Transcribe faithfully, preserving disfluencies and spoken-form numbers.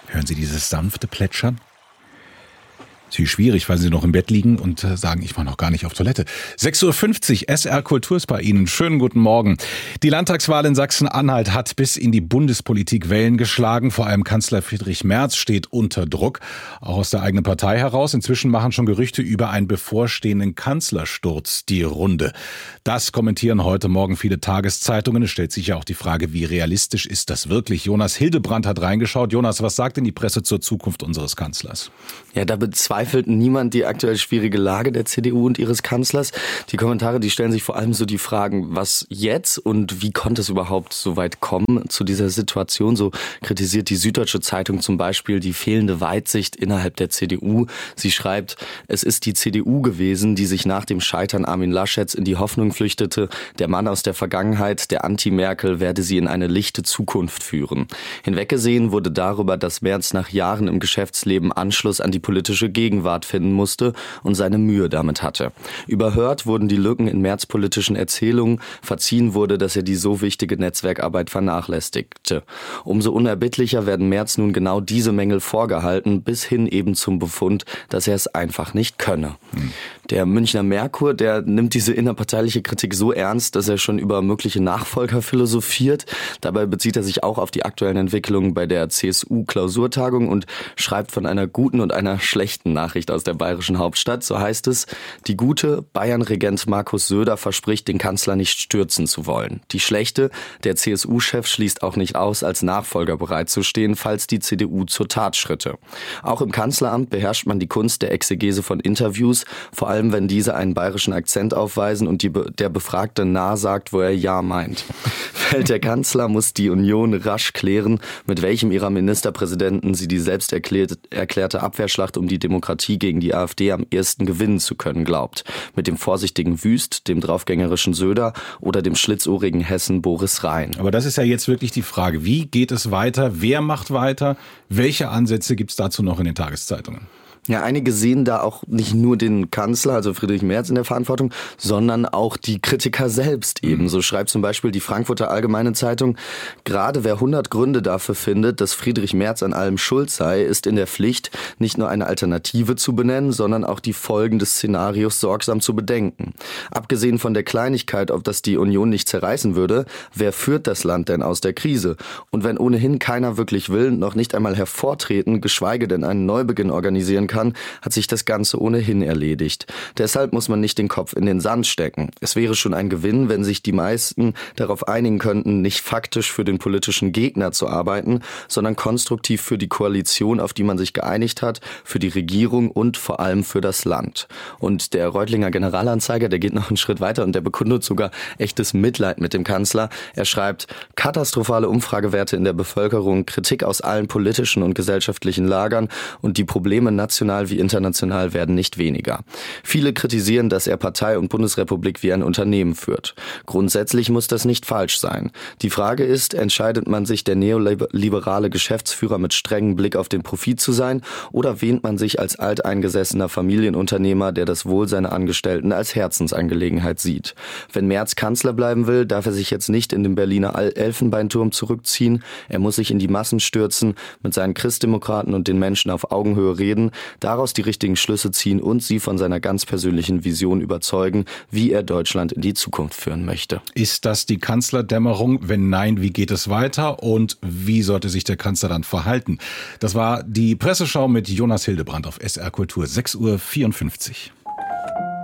Hören Sie dieses sanfte Plätschern? Es ist schwierig, weil Sie noch im Bett liegen und sagen, ich war noch gar nicht auf Toilette. sechs Uhr fünfzig, S R Kultur ist bei Ihnen. Schönen guten Morgen. Die Landtagswahl in Sachsen-Anhalt hat bis in die Bundespolitik Wellen geschlagen. Vor allem Kanzler Friedrich Merz steht unter Druck, auch aus der eigenen Partei heraus. Inzwischen machen schon Gerüchte über einen bevorstehenden Kanzlersturz die Runde. Das kommentieren heute Morgen viele Tageszeitungen. Es stellt sich ja auch die Frage, wie realistisch ist das wirklich? Jonas Hildebrandt hat reingeschaut. Jonas, was sagt denn die Presse zur Zukunft unseres Kanzlers? Ja, da bezweifelt niemand die aktuell schwierige Lage der C D U und ihres Kanzlers. Die Kommentare, die stellen sich vor allem so die Fragen, was jetzt und wie konnte es überhaupt so weit kommen zu dieser Situation? So kritisiert die Süddeutsche Zeitung zum Beispiel die fehlende Weitsicht innerhalb der C D U. Sie schreibt, es ist die C D U gewesen, die sich nach dem Scheitern Armin Laschets in die Hoffnung flüchtete, der Mann aus der Vergangenheit, der Anti-Merkel, werde sie in eine lichte Zukunft führen. Hinweggesehen wurde darüber, dass Merz nach Jahren im Geschäftsleben Anschluss an die politische Gegenwart finden musste und seine Mühe damit hatte. Überhört wurden die Lücken in Merz' politischen Erzählungen, verziehen wurde, dass er die so wichtige Netzwerkarbeit vernachlässigte. Umso unerbittlicher werden Merz nun genau diese Mängel vorgehalten, bis hin eben zum Befund, dass er es einfach nicht könne. Hm. Der Münchner Merkur, der nimmt diese innerparteiliche Kritik so ernst, dass er schon über mögliche Nachfolger philosophiert. Dabei bezieht er sich auch auf die aktuellen Entwicklungen bei der C S U-Klausurtagung und schreibt von einer guten und einer schlechten Nachricht aus der bayerischen Hauptstadt. So heißt es, die gute, Bayern-Regent Markus Söder verspricht, den Kanzler nicht stürzen zu wollen. Die schlechte, der C S U-Chef schließt auch nicht aus, als Nachfolger bereitzustehen, falls die C D U zur Tat schritte. Auch im Kanzleramt beherrscht man die Kunst der Exegese von Interviews, vor allem wenn diese einen bayerischen Akzent aufweisen und die Be- der Befragte nah sagt, wo er Ja meint. Fällt der Kanzler, muss die Union rasch klären, mit welchem ihrer Ministerpräsidenten sie die selbst erklärt, erklärte Abwehrschlacht um die Demokratie gegen die AfD am ehesten gewinnen zu können glaubt. Mit dem vorsichtigen Wüst, dem draufgängerischen Söder oder dem schlitzohrigen Hessen Boris Rhein. Aber das ist ja jetzt wirklich die Frage. Wie geht es weiter? Wer macht weiter? Welche Ansätze gibt es dazu noch in den Tageszeitungen? Ja, einige sehen da auch nicht nur den Kanzler, also Friedrich Merz, in der Verantwortung, sondern auch die Kritiker selbst eben. So schreibt zum Beispiel die Frankfurter Allgemeine Zeitung, gerade wer hundert Gründe dafür findet, dass Friedrich Merz an allem schuld sei, ist in der Pflicht, nicht nur eine Alternative zu benennen, sondern auch die Folgen des Szenarios sorgsam zu bedenken. Abgesehen von der Kleinigkeit, ob das die Union nicht zerreißen würde, wer führt das Land denn aus der Krise? Und wenn ohnehin keiner wirklich will, noch nicht einmal hervortreten, geschweige denn einen Neubeginn organisieren kann, kann, hat sich das Ganze ohnehin erledigt. Deshalb muss man nicht den Kopf in den Sand stecken. Es wäre schon ein Gewinn, wenn sich die meisten darauf einigen könnten, nicht faktisch für den politischen Gegner zu arbeiten, sondern konstruktiv für die Koalition, auf die man sich geeinigt hat, für die Regierung und vor allem für das Land. Und der Reutlinger Generalanzeiger, der geht noch einen Schritt weiter und der bekundet sogar echtes Mitleid mit dem Kanzler. Er schreibt, katastrophale Umfragewerte in der Bevölkerung, Kritik aus allen politischen und gesellschaftlichen Lagern und die Probleme national wie international werden nicht weniger. Viele kritisieren, dass er Partei und Bundesrepublik wie ein Unternehmen führt. Grundsätzlich muss das nicht falsch sein. Die Frage ist, entscheidet man sich, der neoliberale Geschäftsführer mit strengem Blick auf den Profit zu sein, oder wähnt man sich als alteingesessener Familienunternehmer, der das Wohl seiner Angestellten als Herzensangelegenheit sieht? Wenn Merz Kanzler bleiben will, darf er sich jetzt nicht in den Berliner Elfenbeinturm zurückziehen. Er muss sich in die Massen stürzen, mit seinen Christdemokraten und den Menschen auf Augenhöhe reden, daraus die richtigen Schlüsse ziehen und sie von seiner ganz persönlichen Vision überzeugen, wie er Deutschland in die Zukunft führen möchte. Ist das die Kanzlerdämmerung? Wenn nein, wie geht es weiter und wie sollte sich der Kanzler dann verhalten? Das war die Presseschau mit Jonas Hildebrandt auf S R Kultur, sechs Uhr vierundfünfzig.